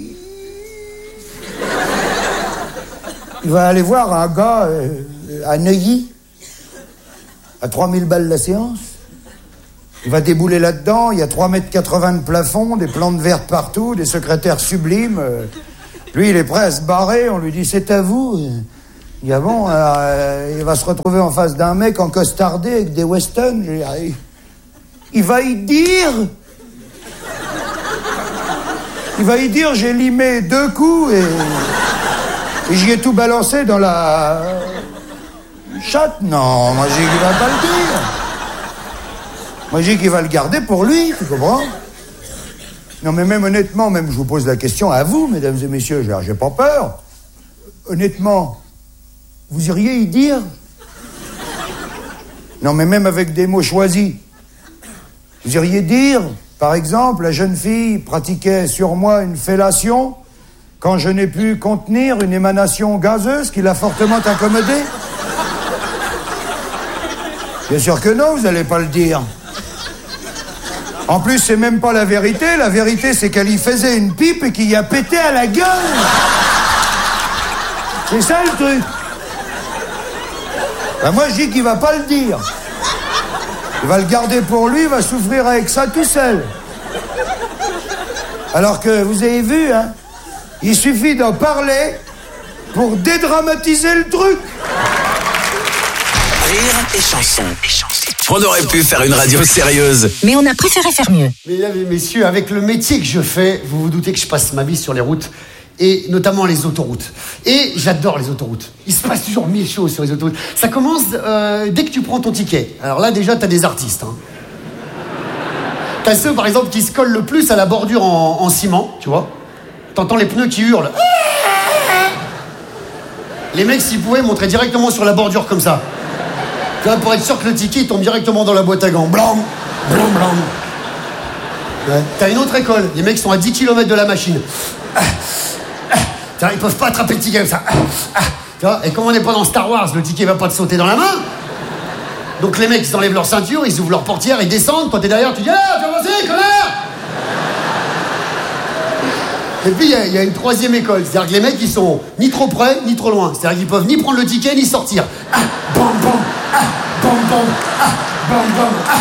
il va aller voir un gars euh, à Neuilly, à trois mille balles la séance. Il va débouler là-dedans, il y a trois mètres quatre-vingts de plafond, des plantes vertes partout, des secrétaires sublimes. Euh, lui, il est prêt à se barrer, on lui dit « c'est à vous ». Il dit « ah bon ?» Alors, euh, il va se retrouver en face d'un mec en costardé avec des Weston. Je dis, ah, il, il va y dire... Il va y dire « j'ai limé deux coups et, et j'y ai tout balancé dans la... chatte ». Non, moi, je dis qu'il va pas le dire. Moi, je dis qu'il va le garder pour lui, tu comprends? Non, mais même honnêtement, même je vous pose la question à vous, mesdames et messieurs, j'ai, j'ai pas peur. Honnêtement, vous iriez y dire? Non, mais même avec des mots choisis. Vous iriez dire, par exemple, la jeune fille pratiquait sur moi une fellation quand je n'ai pu contenir une émanation gazeuse qui l'a fortement incommodée? Bien sûr que non, vous n'allez pas le dire. En plus, c'est même pas la vérité. La vérité, c'est qu'elle y faisait une pipe et qu'il y a pété à la gueule. C'est ça le truc. Ben moi, je dis qu'il va pas le dire. Il va le garder pour lui, il va souffrir avec ça tout seul. Alors que, vous avez vu, hein, il suffit d'en parler pour dédramatiser le truc.
Rire et chanson. On aurait pu faire une radio sérieuse.
Mais on a préféré faire mieux.
Mesdames et messieurs, avec le métier que je fais, vous vous doutez que je passe ma vie sur les routes, et notamment les autoroutes. Et j'adore les autoroutes. Il se passe toujours mille choses sur les autoroutes. Ça commence euh, dès que tu prends ton ticket. Alors là, déjà, t'as des artistes. Hein. T'as ceux, par exemple, qui se collent le plus à la bordure en, en ciment, tu vois. T'entends les pneus qui hurlent. Les mecs, s'ils pouvaient, montraient directement sur la bordure comme ça. Tu vois, pour être sûr que le ticket il tombe directement dans la boîte à gants. Blanc, blanc, blanc. Ouais. T'as une autre école. Les mecs sont à dix kilomètres de la machine. Ah, ah, ah, ils peuvent pas attraper le ticket comme ça. Ah, ah, tu vois, et comme on n'est pas dans Star Wars, le ticket va pas te sauter dans la main. Donc les mecs, ils enlèvent leur ceinture, ils ouvrent leur portière, ils descendent. Toi, t'es derrière, tu dis « Ah, tu vas passer, connard !» Et puis, il y, y a une troisième école. C'est-à-dire que les mecs, ils sont ni trop près, ni trop loin. C'est-à-dire qu'ils peuvent ni prendre le ticket, ni sortir. Ah, bam, bam, ah, bam, bam, ah, bam, bam, ah.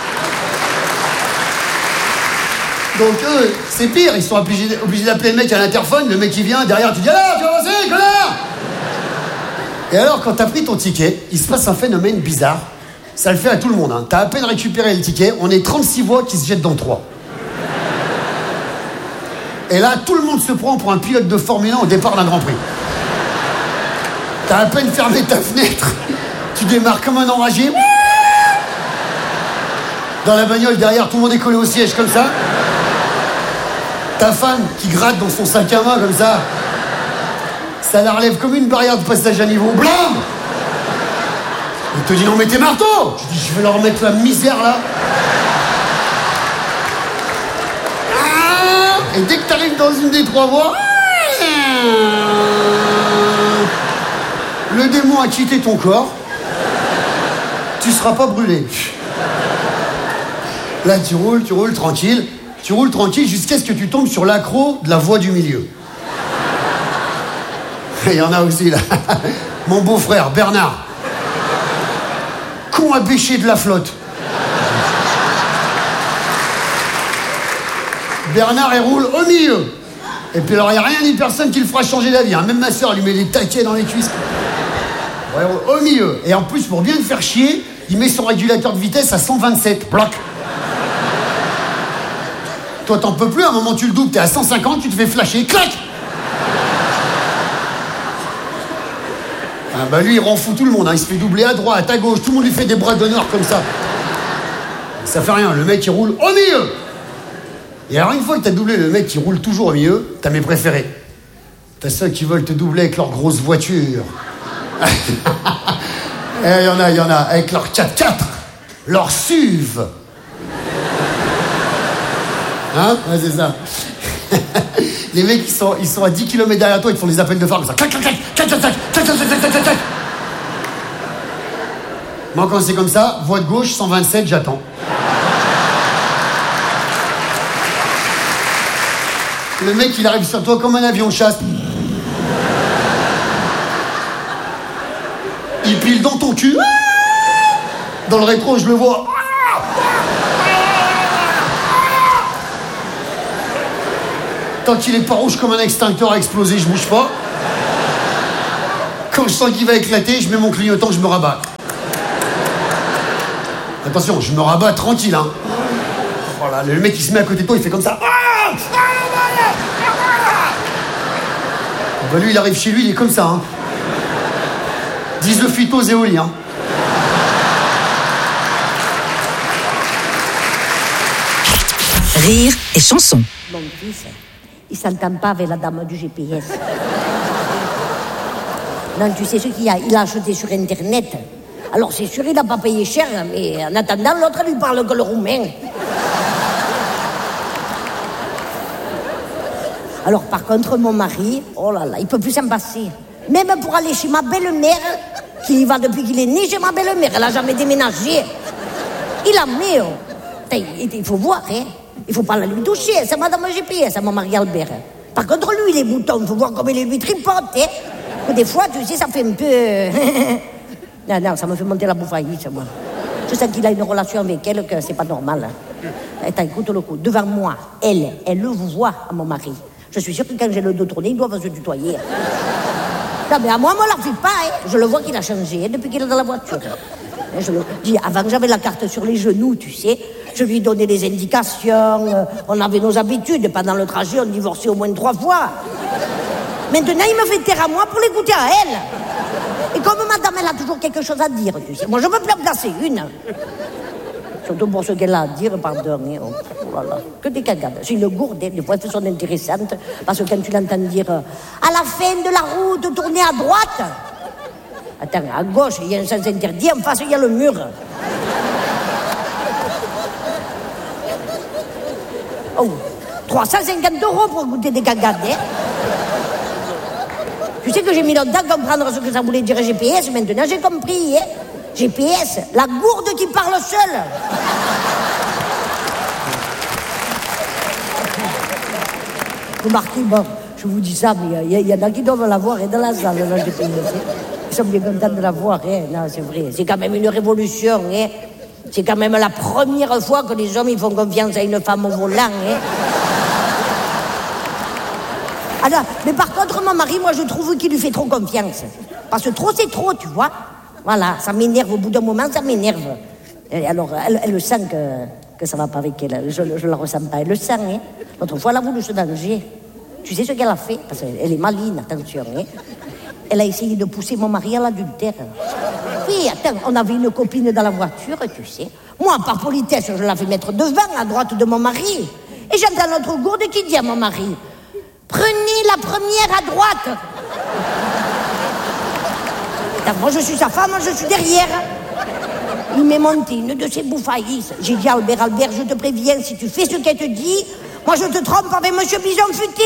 Donc eux, c'est pire. Ils sont obligés, obligés d'appeler le mec à l'interphone. Le mec, il vient, derrière, tu dis « Ah, tu vas passer, connard !» Et alors, quand t'as pris ton ticket, il se passe un phénomène bizarre. Ça le fait à tout le monde. Hein. T'as à peine récupéré le ticket, on est trente-six voix qui se jettent dans trois. Et là, tout le monde se prend pour un pilote de Formule un au départ d'un Grand Prix. T'as à peine fermé ta fenêtre, tu démarres comme un enragé. Dans la bagnole, derrière, tout le monde est collé au siège comme ça. Ta femme qui gratte dans son sac à main comme ça. Ça la relève comme une barrière de passage à niveau. Blam! Il te dit non mais t'es marteau. Je dis je vais leur mettre la misère là. Ah, et dès que t'arrives dans une des trois voies, le démon a quitté ton corps. Tu seras pas brûlé. Là tu roules, tu roules tranquille. Tu roules tranquille jusqu'à ce que tu tombes sur l'accro de la voie du milieu. Il y en a aussi là. Mon beau-frère Bernard. Con à bêcher de la flotte. Bernard, il roule au milieu. Et puis alors, il n'y a rien ni personne qui le fera changer d'avis. Hein. Même ma soeur lui met des taquets dans les cuisses. Ouais, au milieu. Et en plus, pour bien le faire chier, il met son régulateur de vitesse à cent vingt-sept. Bloc. Toi, t'en peux plus. À un moment, tu le doubles, t'es à cent cinquante, tu te fais flasher. Clac! Ah bah lui, il rend fou tout le monde, hein. Il se fait doubler à droite, à gauche, tout le monde lui fait des bras d'honneur comme ça. Ça fait rien, le mec il roule au milieu. Et alors une fois que t'as doublé le mec qui roule toujours au milieu, t'as mes préférés. T'as ceux qui veulent te doubler avec leur grosse voiture. Et il y en a, il y en a, avec leur quatre-quatre, leur S U V. Hein? Ouais, c'est ça. Les mecs, ils sont, ils sont à dix kilomètres derrière toi, ils te font des appels de phare comme ça. Clac, clac, clac, clac, clac, clac, clac, clac, clac, clac, clac, clac. Moi, quand c'est comme ça, voie de gauche, cent vingt-sept, j'attends. Le mec, il arrive sur toi comme un avion de chasse. Il pile dans ton cul. Dans le rétro, je le vois. Tant qu'il est pas rouge comme un extincteur à exploser, je bouge pas. Quand je sens qu'il va éclater, je mets mon clignotant, je me rabats. Attention, je me rabats tranquille, hein. Voilà, le mec, il se met à côté de toi, il fait comme ça. Ah bah lui, il arrive chez lui, il est comme ça, hein. dix-neuf phytos éoliens.
Rire et chanson.
Mon fils, il s'entend pas avec la dame du G P S. Non, tu sais ce qu'il y a? Il a acheté sur Internet. Alors c'est sûr, il n'a pas payé cher, mais en attendant, l'autre lui parle que le roumain. Alors par contre, mon mari, oh là là, il peut plus s'en passer. Même pour aller chez ma belle-mère, qui y va depuis qu'il est né chez ma belle-mère, elle a jamais déménagé. Il a mis, oh. Il faut voir, hein. Il faut pas la lui toucher, c'est madame G P S, c'est mon mari Albert. Par contre, lui, les boutons, il faut voir comme il lui tripote, hein. Des fois, tu sais, ça fait un peu... non, non, ça me fait monter la bouffaillite, moi. Je sens qu'il a une relation avec elle que c'est pas normal. Attends, écoute le coup. Devant moi, elle, elle le voit à mon mari. Je suis sûre que quand j'ai le dos tourné, ils doivent se tutoyer. Non, mais à moi, on me la fait pas, hein. Je le vois qu'il a changé hein, depuis qu'il est dans la voiture. Je le dis, avant que j'avais la carte sur les genoux, tu sais, je lui donnais des indications, euh, on avait nos habitudes. Pendant le trajet, on divorçait au moins trois fois. Maintenant, il me fait taire à moi pour l'écouter à elle. Et comme madame, elle a toujours quelque chose à dire, tu sais, moi, je veux plus en placer une. Surtout pour ce qu'elle a à dire, pardon. Hein. Oh, voilà. Que des cagades. C'est une gourde, hein. Des fois, elles sont intéressantes, parce que quand tu l'entends dire euh, à la fin de la route, tournez à droite. Attends, à gauche, il y a un sens interdit, en face, il y a le mur. Oh, trois cent cinquante euros pour goûter des cagades, hein. Tu sais que j'ai mis longtemps à comprendre ce que ça voulait dire G P S, maintenant j'ai compris, hein. G P S, la gourde qui parle seule. Remarquez, bon, je vous dis ça, mais il y, y en a qui doivent la voir et dans la salle, là, G P S. Ils sont bien contents de la voir, hein. Non, c'est vrai. C'est quand même une révolution, hein. C'est quand même la première fois que les hommes ils font confiance à une femme au volant, hein. Alors, mais par contre, mon mari, moi, je trouve qu'il lui fait trop confiance. Parce que trop, c'est trop, tu vois. Voilà, ça m'énerve. Au bout d'un moment, ça m'énerve. Et alors, elle, elle le sent que, que ça va pas avec elle. Je ne la ressens pas. Elle le sent, hein. L'autre fois, elle a voulu se danger. Tu sais ce qu'elle a fait? Parce qu'elle est maligne, attention, hein. Elle a essayé de pousser mon mari à l'adultère. Oui, attends, on avait une copine dans la voiture, tu sais. Moi, par politesse, je la fais mettre devant, à droite de mon mari. Et j'entends notre gourde qui dit à mon mari: prenez la première à droite. Attends, moi, je suis sa femme, je suis derrière. Il m'est monté une de ses bouffaillisses. J'ai dit à Albert, Albert, je te préviens, si tu fais ce qu'elle te dit, moi, je te trompe avec monsieur Bison Futé.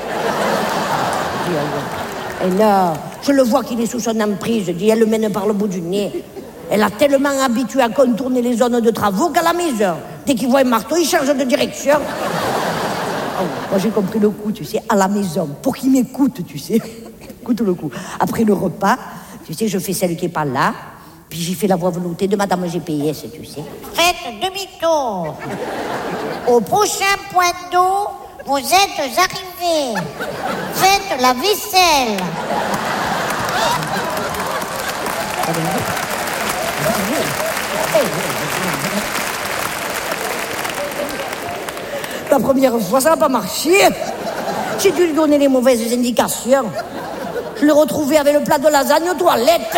Et là, je le vois qu'il est sous son emprise. Je dis, elle le mène par le bout du nez. Elle a tellement habitué à contourner les zones de travaux qu'à la maison, dès qu'il voit un marteau, il change de direction. Oh, moi, j'ai compris le coup, tu sais, à la maison, pour qu'il m'écoute, tu sais. Écoute le coup. Après le repas, tu sais, je fais celle qui est pas là, puis j'y fais la voix veloutée de madame G P S, tu sais.
Faites demi-tour. Au prochain point d'eau, vous êtes arrivés. Faites la vaisselle.
La première fois, ça n'a pas marché. J'ai dû lui donner les mauvaises indications. Je l'ai retrouvé avec le plat de lasagne aux toilettes.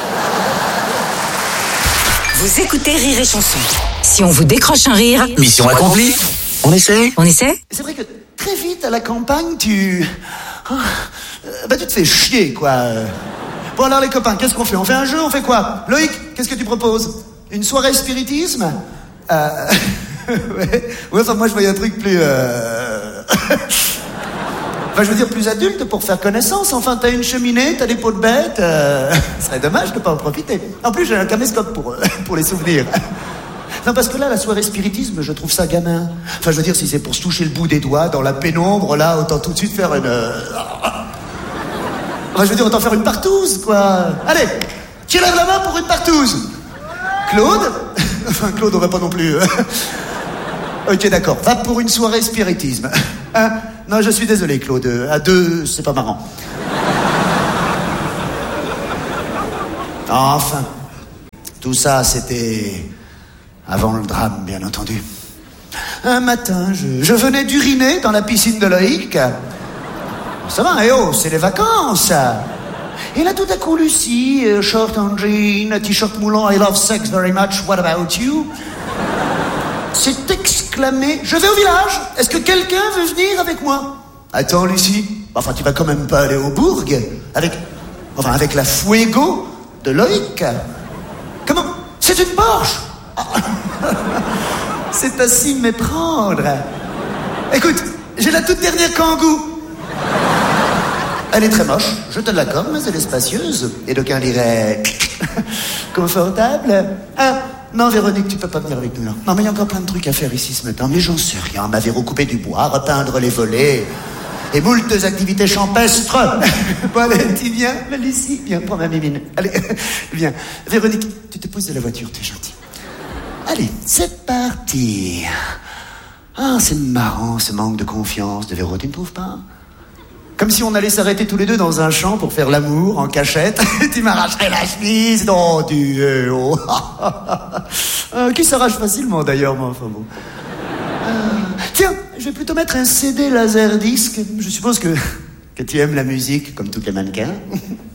Vous écoutez Rire et Chanson. Si on vous décroche un rire,
Mission accomplie. On essaie
on essaie?
C'est vrai que très vite à la campagne, tu... Oh, euh, bah tu te fais chier, quoi. Bon alors les copains, qu'est-ce qu'on fait? On fait un jeu, on fait quoi? Loïc, qu'est-ce que tu proposes? Une soirée spiritisme? Euh... ouais. ouais, enfin moi je voyais un truc plus... Euh... Enfin, je veux dire, plus adulte pour faire connaissance. Enfin, t'as une cheminée, t'as des pots de bêtes. Euh... Ce serait dommage de pas en profiter. En plus, j'ai un caméscope pour, pour les souvenirs. Non, parce que là, la soirée spiritisme, je trouve ça gamin. Enfin, je veux dire, si c'est pour se toucher le bout des doigts dans la pénombre, là, autant tout de suite faire une... Enfin, je veux dire, autant faire une partouze, quoi. Allez, qui lève la main pour une partouze? Claude? Enfin, Claude, on va pas non plus... Ok, d'accord. Va pour une soirée spiritisme. Un... Non, je suis désolé, Claude. À deux, c'est pas marrant. Enfin, tout ça, c'était avant le drame, bien entendu. Un matin, je, je venais d'uriner dans la piscine de Loïc. Ça va, eh oh, c'est les vacances. Et là, tout à coup, Lucie, euh, short en jean, t-shirt moulant, I love sex very much, what about you? s'est exclamée, je vais au village, est-ce que quelqu'un veut venir avec moi? Attends, Lucie, enfin, tu vas quand même pas aller au bourg avec, enfin, avec la Fuego de Loïc. Comment? C'est une Porsche. C'est à s'y méprendre. Écoute, j'ai la toute dernière Kangoo. Elle est très moche, je te l'accorde, mais elle est spacieuse. Et d'aucuns diraient... confortable. Ah, non, Véronique, tu peux pas venir avec nous, là. Non, mais il y a encore plein de trucs à faire ici ce matin. Mais j'en sais rien. Ma Véro, couper du bois, repeindre les volets... et moultes activités champestres. Bon, allez, tu viens, Lucie, viens, prends ma mimine. Allez, viens. Véronique, tu te pousses de la voiture, t'es gentil. Allez, c'est parti. Ah, c'est marrant, ce manque de confiance de Véro, tu ne trouves pas? Comme si on allait s'arrêter tous les deux dans un champ pour faire l'amour en cachette. Tu m'arracherais la chemise, non, tu es oh. euh, Qui s'arrache facilement d'ailleurs, moi, enfin bon. Euh, tiens, je vais plutôt mettre un C D laserdisc. Je suppose que, que tu aimes la musique comme tous les mannequins.